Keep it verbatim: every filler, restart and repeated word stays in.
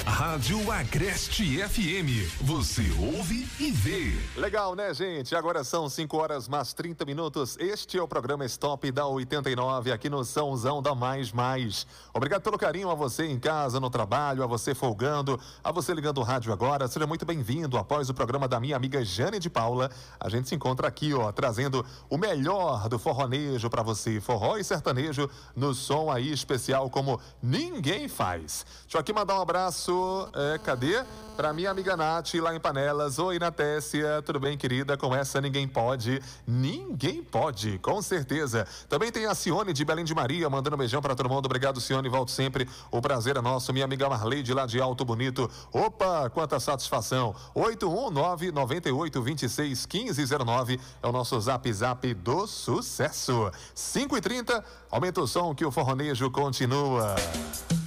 Rádio Agreste F M. Você ouve e vê. Legal, né, gente? Agora são cinco horas mais trinta minutos. Este é o programa Stop da oitenta e nove, aqui no Sãozão da Mais Mais. Obrigado pelo carinho a você em casa, no trabalho, a você folgando, a você ligando o rádio agora. Seja muito bem-vindo. Após o programa da minha amiga Jane de Paula, a gente se encontra aqui, ó, trazendo o melhor do forronejo pra você. Forró e sertanejo no som aí especial como ninguém faz. Deixa eu aqui mandar um abraço, é, cadê? Pra minha amiga Nath, lá em Panelas. Oi, Natécia, tudo bem, querida? Com essa ninguém pode. Ninguém pode, com certeza. Também tem a Cione de Belém de Maria, mandando um beijão pra todo mundo. Obrigado, Cione, volto sempre. O prazer é nosso. Minha amiga Marleide, lá de Alto Bonito. Opa, quanta satisfação. oito um nove, nove oito, dois seis, um cinco zero nove é o nosso zap zap do sucesso. cinco e trinta, aumenta o som que o forronejo continua.